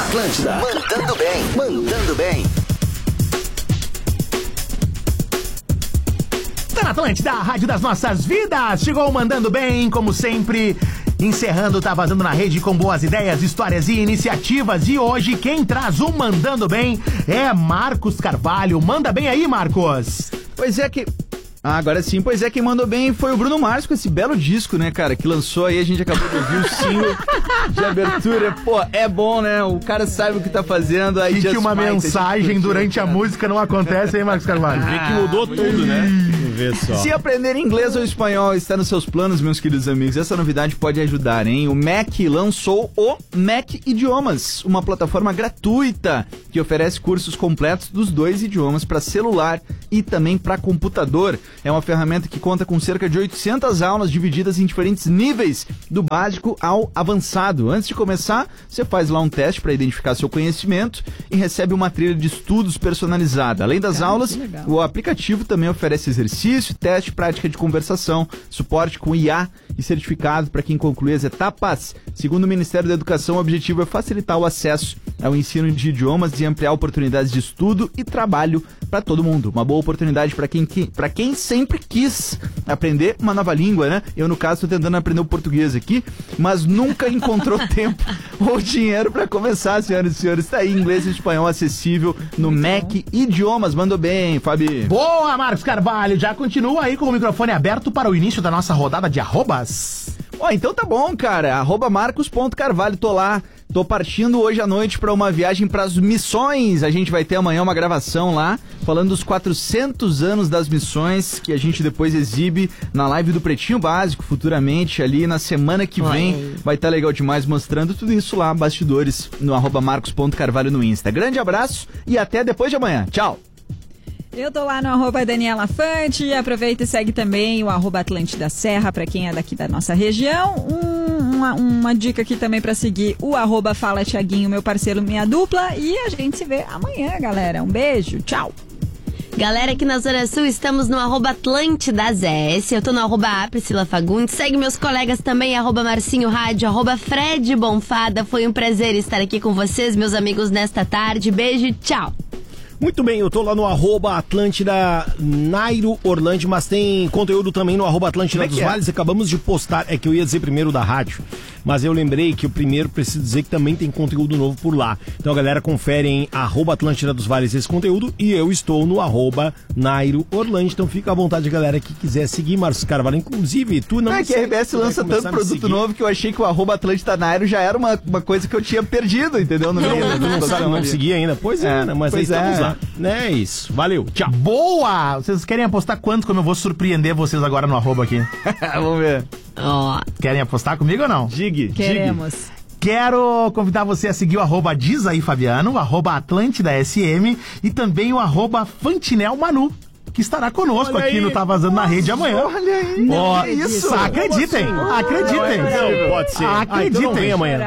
Atlântida. Mandando bem. Mandando bem. Tá na Atlântida, a rádio das nossas vidas. Chegou mandando bem, como sempre. Encerrando, tá vazando na rede com boas ideias, histórias e iniciativas. E hoje quem traz o Mandando Bem é Marcos Carvalho. Manda bem aí, Marcos. Pois é que... agora sim, pois é, quem mandou bem foi o Bruno Mars com esse belo disco, né, cara, que lançou aí, a gente acabou de ouvir o single de abertura. Pô, é bom, né, o cara sabe o que tá fazendo. Aí e que uma mensagem durante a música não acontece, hein, Marcos Carvalho? Vê que mudou tudo, né? Vê só. Se aprender inglês ou espanhol está nos seus planos, meus queridos amigos, essa novidade pode ajudar, hein? O MEC lançou o MEC Idiomas, uma plataforma gratuita que oferece cursos completos dos 2 idiomas para celular e também para computador. É uma ferramenta que conta com cerca de 800 aulas divididas em diferentes níveis, do básico ao avançado. Antes de começar, você faz lá um teste para identificar seu conhecimento e recebe uma trilha de estudos personalizada. Além das aulas, o aplicativo também oferece exercício, teste, prática de conversação, suporte com IA e certificado para quem concluir as etapas. Segundo o Ministério da Educação, o objetivo é facilitar o acesso ao ensino de idiomas e ampliar oportunidades de estudo e trabalho para todo mundo. Uma boa oportunidade para quem sempre quis aprender uma nova língua, né? Eu, no caso, estou tentando aprender o português aqui, mas nunca encontrou tempo ou dinheiro para começar, senhoras e senhores. Está aí, inglês e espanhol acessível no MEC Idiomas. Mandou bem, Fabi. Boa, Marcos Carvalho. Já continua aí com o microfone aberto para o início da nossa rodada de arrobas. Ó, então tá bom, cara. @marcos.carvalho, tô lá. Tô partindo hoje à noite para uma viagem para as missões. A gente vai ter amanhã uma gravação lá, falando dos 400 anos das missões, que a gente depois exibe na live do Pretinho Básico, futuramente, ali na semana que vem. Vai estar legal demais, mostrando tudo isso lá, bastidores, no @marcos.carvalho no Insta. Grande abraço e até depois de amanhã. Tchau! Eu tô lá no @Daniela Fante, aproveita e segue também o @Atlântida Serra para quem é daqui da nossa região. Uma dica aqui também para seguir o @Fala Thiaguinho, meu parceiro, minha dupla, e a gente se vê amanhã, galera. Um beijo, tchau! Galera, aqui na Zona Sul estamos no @AtlântidaZS, eu tô no @Priscila Fagundes, segue meus colegas também, @Marcinho Rádio, @Fred Bonfada. Foi um prazer estar aqui com vocês, meus amigos, nesta tarde. Beijo, tchau! Muito bem, eu tô lá no @Atlântida Nairo Orlando, mas tem conteúdo também no @Atlântida dos Vales. Acabamos de postar, é que eu ia dizer primeiro da rádio, mas eu lembrei que o primeiro preciso dizer que também tem conteúdo novo por lá. Então a galera confere em @Atlântida dos Vales esse conteúdo e eu estou no @Nairo Orlando. Então fica à vontade, galera, que quiser seguir Marcos Carvalho. Inclusive, tu não... É que a RBS lança tanto produto novo que eu achei que o @Atlântida Nairo já era uma coisa que eu tinha perdido, entendeu? No meio não sabe, não seguir ainda? Pois é, né? Mas aí estamos lá. É isso. Valeu. Tchau. Boa! Vocês querem apostar quanto, como eu vou surpreender vocês agora no arroba aqui? Vamos ver. Querem apostar comigo ou não? Queremos. Quero convidar você a seguir o @Diz aí Fabiano, o @Atlântida SM e também o @Fantinel Manu, que estará conosco olha aqui aí. no Tá Vazando na Rede amanhã. Olha aí. Ó, isso. Acreditem, acreditem. Não, pode ser. Acreditem. Então não vem amanhã.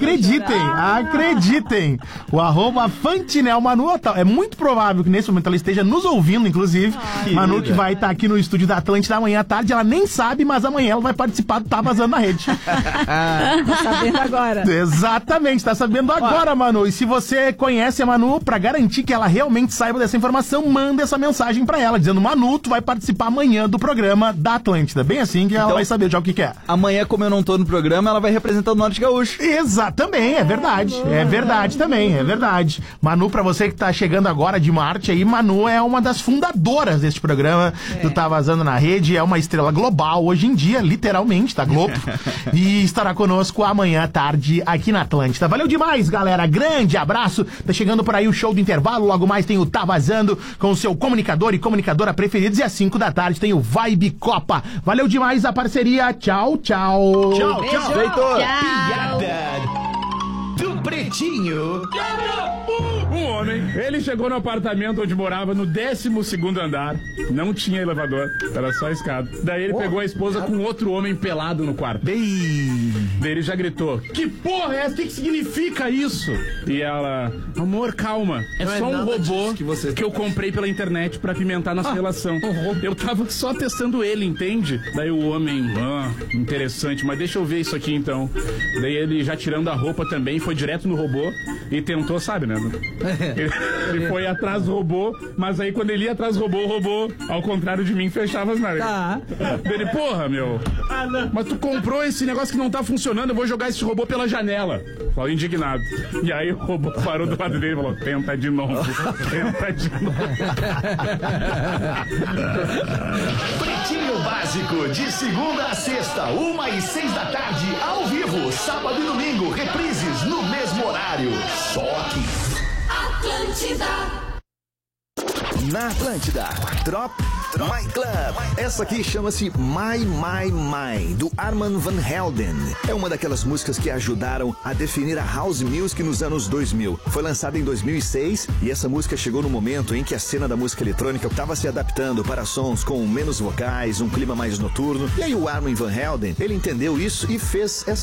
Acreditem. O @Fantinel Manu, é muito provável que nesse momento ela esteja nos ouvindo, inclusive. Manu, que vai estar aqui no estúdio da Atlântida amanhã à tarde, ela nem sabe, mas amanhã ela vai participar do Tá Vazando na Rede. Tá sabendo agora. Exatamente, tá sabendo agora, Manu. E se você conhece a Manu, pra garantir que ela realmente saiba dessa informação, manda essa mensagem pra ela, dizendo: Manu, tu vai participar amanhã do programa da Atlântida. Bem assim que ela vai saber já o que é. Amanhã, como eu não tô no programa, ela vai representar o Norte Gaúcho. Exatamente, é verdade. É verdade também, é verdade. Manu, pra você que tá chegando agora de Marte aí, Manu é uma das fundadoras deste programa do Tá Vazando na Rede, é uma estrela global hoje em dia, literalmente, da Globo. E estará conosco amanhã à tarde aqui na Atlântida. Valeu demais, galera. Grande abraço. Tá chegando por aí o show do intervalo, logo mais tem o Tá Vazando com o seu comunicador e comunicadora preferidos, e às 5 da tarde tem o Vibe Copa. Valeu demais a parceria. Tchau, tchau. Tchau, tchau. Tchau. Piada do Pretinho. Um homem, ele chegou no apartamento onde morava no 12º andar. Não tinha elevador, era só escada. Daí ele pegou a esposa com outro homem pelado no quarto. Daí ele já gritou: que porra é essa? O que significa isso? E ela: amor, calma. É só um robô que eu comprei pela internet pra apimentar nossa relação. Eu tava só testando ele, entende? Daí o homem: interessante, mas deixa eu ver isso aqui então. Daí ele, já tirando a roupa também, foi direto no robô e tentou, sabe, né? Ele foi atrás do robô, mas aí quando ele ia atrás do robô, o robô, ao contrário de mim, fechava as narinas. Ele: porra, meu, mas tu comprou esse negócio que não tá funcionando, eu vou jogar esse robô pela janela. Falou indignado. E aí o robô parou do lado dele e falou: tenta de novo. Tenta de novo. Pretinho Básico, de segunda a sexta, 1h06 da tarde, ao vivo, sábado e domingo, reprises no mesmo horário. Só aqui. Atlântida. Na Atlântida, Drop My Club. Essa aqui chama-se My, do Armand Van Helden. É uma daquelas músicas que ajudaram a definir a house music nos anos 2000. Foi lançada em 2006 e essa música chegou no momento em que a cena da música eletrônica estava se adaptando para sons com menos vocais, um clima mais noturno. E aí o Armand Van Helden, ele entendeu isso e fez essa